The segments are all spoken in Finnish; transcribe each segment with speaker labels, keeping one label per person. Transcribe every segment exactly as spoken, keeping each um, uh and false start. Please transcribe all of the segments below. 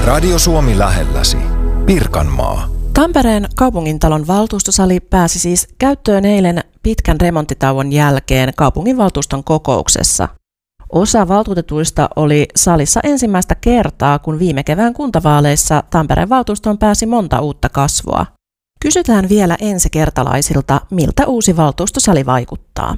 Speaker 1: Radio Suomi lähelläsi. Pirkanmaa.
Speaker 2: Tampereen kaupungintalon valtuustosali pääsi siis käyttöön eilen pitkän remonttitauon jälkeen kaupunginvaltuuston kokouksessa. Osa valtuutetuista oli salissa ensimmäistä kertaa, kun viime kevään kuntavaaleissa Tampereen valtuustoon pääsi monta uutta kasvoa. Kysytään vielä ensikertalaisilta, miltä uusi valtuustosali vaikuttaa.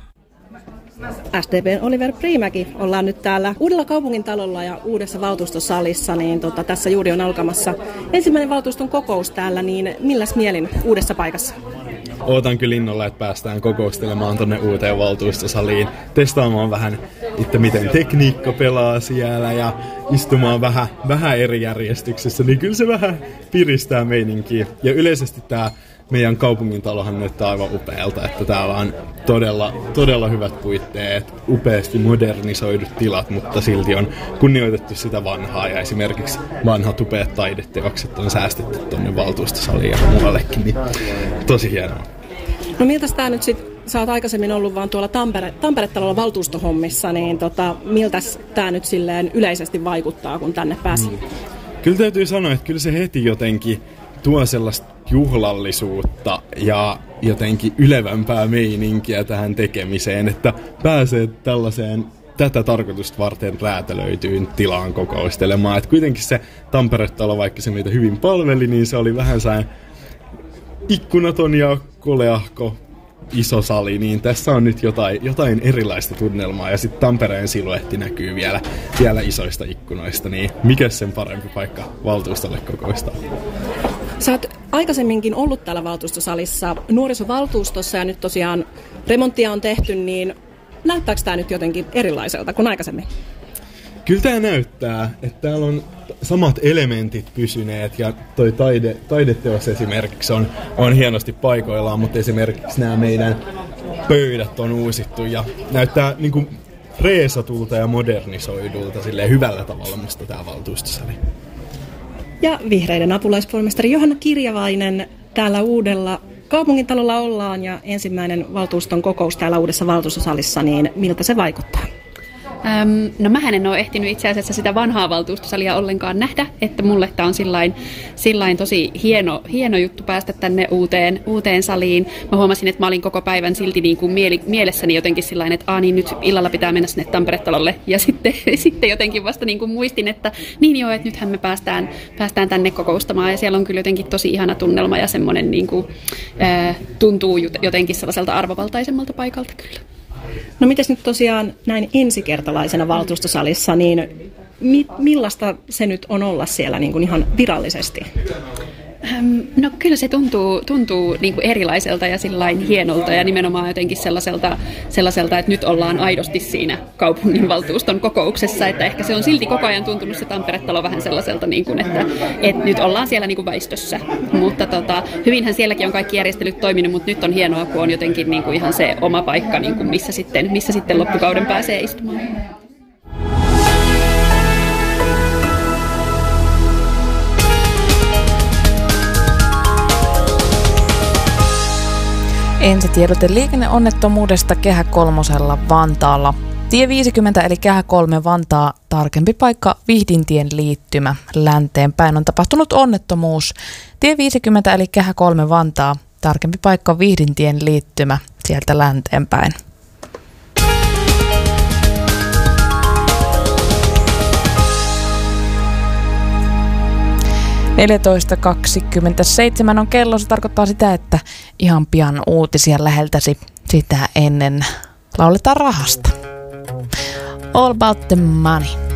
Speaker 3: S D P:n Oliver Priimäki ollaan nyt täällä uudella kaupungintalolla ja uudessa valtuustosalissa, niin tota, tässä juuri on alkamassa ensimmäinen valtuuston kokous täällä, niin milläs mielin uudessa paikassa?
Speaker 4: Ootan kyllä innolla, että päästään kokoustelemaan tonne uuteen valtuustosaliin, testaamaan vähän, että miten tekniikka pelaa siellä ja istumaan vähän, vähän eri järjestyksessä, niin kyllä se vähän piristää meininkiä. Ja yleisesti tää meidän kaupungintalohan näyttää aivan upealta, että täällä on todella, todella hyvät puitteet, upeasti modernisoidut tilat, mutta silti on kunnioitettu sitä vanhaa ja esimerkiksi vanhat upeat taideteokset on säästetty tuonne valtuustosaliin ja muuallekin, niin tosi hienoa.
Speaker 3: No miltä tämä nyt sitten, sä oot aikaisemmin ollut vaan tuolla Tampere, Tampere-talolla valtuustohommissa, niin tota, miltä tämä nyt silleen yleisesti vaikuttaa, kun tänne pääsi? Mm.
Speaker 4: Kyllä täytyy sanoa, että kyllä se heti jotenkin tuo sellaista juhlallisuutta ja jotenkin ylevämpää meininkiä tähän tekemiseen, että pääsee tällaiseen tätä tarkoitusta varten räätälöityyn tilaan kokoustelemaan. Että kuitenkin se Tampere-talo, vaikka se meitä hyvin palveli, niin se oli vähän sellainen ikkunaton ja koleahko iso sali, niin tässä on nyt jotain, jotain erilaista tunnelmaa ja sitten Tampereen siluetti näkyy vielä, vielä isoista ikkunoista, niin mikä sen parempi paikka valtuustolle kokoistaa?
Speaker 3: Sä oot aikaisemminkin ollut täällä valtuustosalissa nuorisovaltuustossa ja nyt tosiaan remonttia on tehty, niin näyttääkö tämä nyt jotenkin erilaiselta kuin aikaisemmin?
Speaker 4: Kyllä tämä näyttää, että täällä on samat elementit pysyneet ja toi taide, taideteos esimerkiksi on, on hienosti paikoillaan, mutta esimerkiksi nämä meidän pöydät on uusittu ja näyttää niin kuin freesatulta ja modernisoidulta silleen hyvällä tavalla musta tämä valtuustosali.
Speaker 3: Ja vihreiden apulaispormestari Johanna Kirjavainen täällä uudella kaupungintalolla ollaan ja ensimmäinen valtuuston kokous täällä uudessa valtuustosalissa, niin miltä se vaikuttaa?
Speaker 5: Öm, no mähän en ole ehtinyt itse asiassa sitä vanhaa valtuustosalia ollenkaan nähdä, että mulle tämä on sillain, sillain tosi hieno, hieno juttu päästä tänne uuteen, uuteen saliin. Mä huomasin, että mä olin koko päivän silti niin kuin mieli, mielessäni jotenkin sillain, että aah, niin nyt illalla pitää mennä sinne Tampere-talolle. Ja sitten, sitten jotenkin vasta niin kuin muistin, että niin joo, että nythän me päästään, päästään tänne kokoustamaan. Ja siellä on kyllä jotenkin tosi ihana tunnelma ja semmoinen niin kuin, ää, tuntuu jotenkin sellaiselta arvovaltaisemmalta paikalta kyllä.
Speaker 3: No mites nyt tosiaan näin ensikertalaisena valtuustosalissa, niin mi- millaista se nyt on olla siellä niin kuin ihan virallisesti?
Speaker 5: No kyllä se tuntuu, tuntuu niin kuin erilaiselta ja sillain hienolta ja nimenomaan jotenkin sellaiselta, sellaiselta, että nyt ollaan aidosti siinä kaupunginvaltuuston kokouksessa, että ehkä se on silti koko ajan tuntunut se Tampere-talo vähän sellaiselta, niin kuin, että, että nyt ollaan siellä niin kuin väistössä, mutta tota, hyvinhän sielläkin on kaikki järjestelyt toiminut, mutta nyt on hienoa, kun on jotenkin niin kuin ihan se oma paikka, niin kuin missä, sitten, missä sitten loppukauden pääsee istumaan.
Speaker 6: Ensitiedote liikenneonnettomuudesta Kehä kolmosella Vantaalla. Tie viisikymmentä eli Kehä kolme Vantaa, tarkempi paikka Vihdintien liittymä. Länteen päin on tapahtunut onnettomuus. Tie viisikymmentä eli Kehä kolme Vantaa, tarkempi paikka Vihdintien liittymä sieltä länteen päin. neljätoista kaksikymmentäseitsemän on kello, se tarkoittaa sitä, että ihan pian uutisia läheltäsi sitä ennen lauletaan rahasta. All about the money.